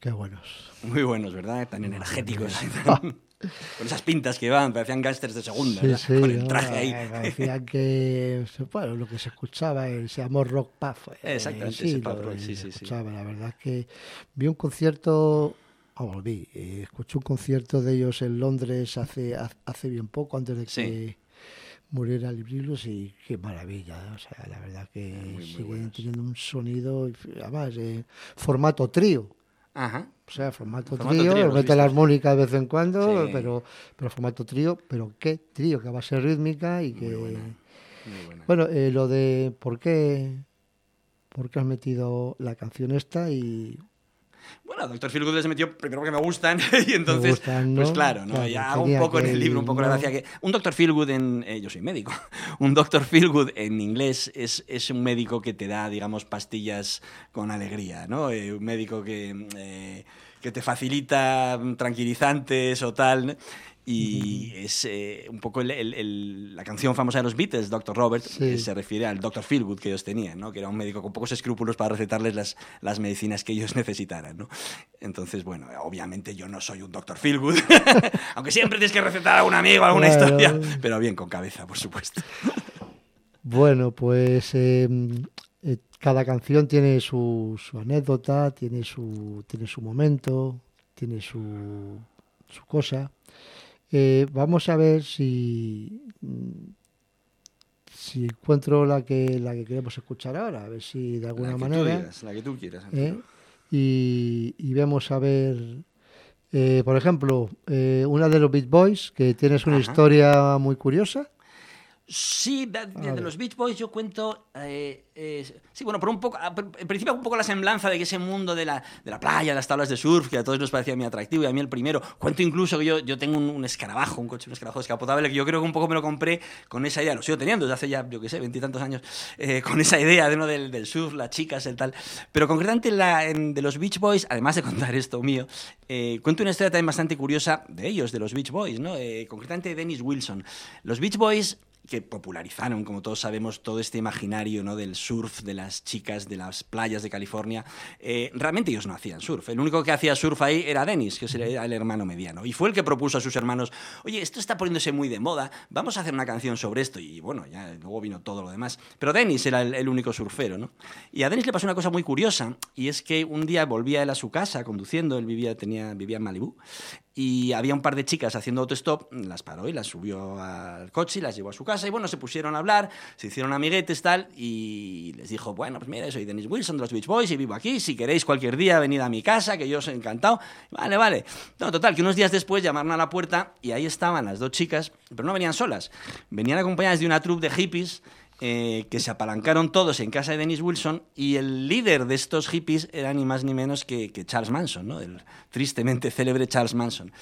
Qué buenos. Muy buenos, ¿verdad? Tan energéticos. Con esas pintas que iban, parecían gángsters de segunda, ¿verdad? Sí, Con el traje ahí. Parecía que, bueno, lo que se escuchaba, se llamó rock puff. Exactamente, ese pub rock, sí. Escuchaba. La verdad es que vi un concierto, escuché un concierto de ellos en Londres hace bien poco, antes de que muriera Lee Brilos, y qué maravilla, ¿eh? O sea, la verdad que muy siguen buenos. teniendo un sonido, además, formato trío. Ajá. O sea, formato Formato trío, trío, los mete la vistos. armónica de vez en cuando, Sí. pero formato trío, pero qué trío, que va a ser rítmica y que... Muy buena. Muy buena. Bueno, lo de por qué has metido la canción esta y Bueno, Dr. Feelgood les metió primero porque me gustan y entonces, me gustan, ¿no? pues claro, ¿no? Claro, Ya hago un tenía poco en que el libro, un ir, poco la ¿no? gracia que... Un Dr. Feelgood yo soy médico, un Dr. Feelgood en inglés es un médico que te da, digamos, pastillas con alegría, ¿no? Un médico que te facilita tranquilizantes o tal, ¿no? Y es un poco la canción famosa de los Beatles, Dr. Robert, Sí. se refiere al Dr. Feelgood que ellos tenían, ¿no? Que era un médico con pocos escrúpulos para recetarles las medicinas que ellos necesitaran, ¿no? Entonces, bueno, obviamente yo no soy un Dr. Feelgood, aunque siempre tienes que recetar a un amigo alguna historia, pero bien, con cabeza, por supuesto. Bueno, pues cada canción tiene su anécdota, tiene su momento, tiene su cosa. Vamos a ver si encuentro la que queremos escuchar ahora, a ver si de alguna manera. La que tú quieras. Y vamos a ver, por ejemplo, una de los Beach Boys, que tienes una historia muy curiosa. Sí, de los Beach Boys yo cuento, sí, bueno, por un poco, en principio un poco la semblanza de que ese mundo de la playa, las tablas de surf, que a todos nos parecía muy atractivo, y a mí el primero. Cuento incluso que yo tengo un escarabajo, un escarabajo descapotable, que yo creo que un poco me lo compré con esa idea, lo sigo teniendo desde hace ya, yo qué sé, 20 y tantos años, con esa idea de, ¿no? del surf, las chicas, el tal. Pero concretamente de los Beach Boys, además de contar esto mío, cuento una historia también bastante curiosa de ellos, de los Beach Boys, ¿no? Concretamente de Dennis Wilson. Los Beach Boys, que popularizaron, como todos sabemos, todo este imaginario, ¿no? Del surf, de las chicas, de las playas de California. Realmente ellos no hacían surf. El único que hacía surf ahí era Dennis, que era el hermano mediano. Y fue el que propuso a sus hermanos, oye, esto está poniéndose muy de moda, vamos a hacer una canción sobre esto. Y bueno, ya luego vino todo lo demás. Pero Dennis era el único surfero, ¿no? Y a Dennis le pasó una cosa muy curiosa, y es que un día volvía él a su casa conduciendo, él vivía en Malibú, y había un par de chicas haciendo autostop, las paró y las subió al coche y las llevó a su casa, y bueno, se pusieron a hablar, se hicieron amiguetes, tal, y les dijo, bueno, pues mira, soy Dennis Wilson de los Beach Boys y vivo aquí, si queréis cualquier día venid a mi casa, que yo os he encantado. Vale. No, total, que unos días después llamaron a la puerta y ahí estaban las dos chicas, pero no venían solas, venían acompañadas de una troupe de hippies, que se apalancaron todos en casa de Dennis Wilson, y el líder de estos hippies era ni más ni menos que Charles Manson, ¿no? El tristemente célebre Charles Manson.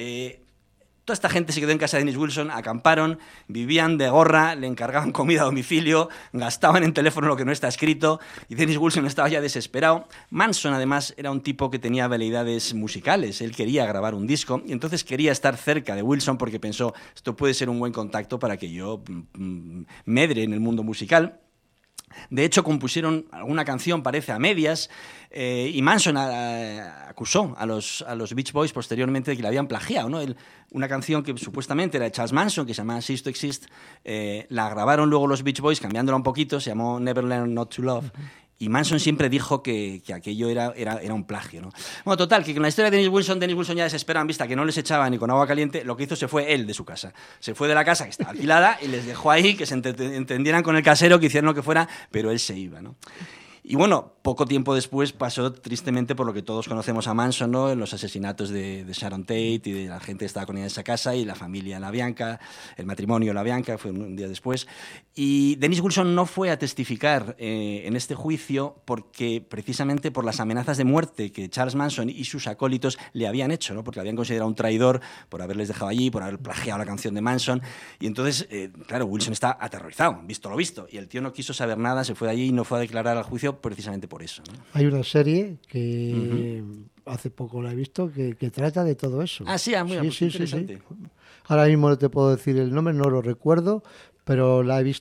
Toda esta gente se quedó en casa de Dennis Wilson, acamparon, vivían de gorra, le encargaban comida a domicilio, gastaban en teléfono lo que no está escrito, y Dennis Wilson estaba ya desesperado. Manson, además, era un tipo que tenía habilidades musicales, él quería grabar un disco, y entonces quería estar cerca de Wilson porque pensó, esto puede ser un buen contacto para que yo medre en el mundo musical. De hecho, compusieron alguna canción, parece, a medias, y Manson acusó a los Beach Boys posteriormente de que la habían plagiado, ¿no? Una canción que supuestamente era de Charles Manson, que se llamaba Cease to Exist, la grabaron luego los Beach Boys, cambiándola un poquito, se llamó Never Learn Not to Love. Y Manson siempre dijo que aquello era un plagio, ¿no? Bueno, total, que con la historia de Dennis Wilson ya desesperado, en vista que no les echaban ni con agua caliente, lo que hizo se fue él de su casa. Se fue de la casa, que estaba alquilada, y les dejó ahí que se entendieran con el casero, que hicieran lo que fuera, pero él se iba, ¿no? Y bueno, poco tiempo después pasó tristemente por lo que todos conocemos a Manson, ¿no? En los asesinatos de Sharon Tate y de la gente que estaba con ella en esa casa, y la familia LaBianca, el matrimonio LaBianca, fue un día después. Y Dennis Wilson no fue a testificar en este juicio porque precisamente por las amenazas de muerte que Charles Manson y sus acólitos le habían hecho, ¿no? Porque le habían considerado un traidor por haberles dejado allí, por haber plagiado la canción de Manson. Y entonces, claro, Wilson está aterrorizado, visto lo visto. Y el tío no quiso saber nada, se fue de allí y no fue a declarar al juicio precisamente por eso, ¿no? Hay una serie que hace poco la he visto que trata de todo eso. Ah, sí, muy interesante. Sí. Ahora mismo no te puedo decir el nombre, no lo recuerdo, pero la he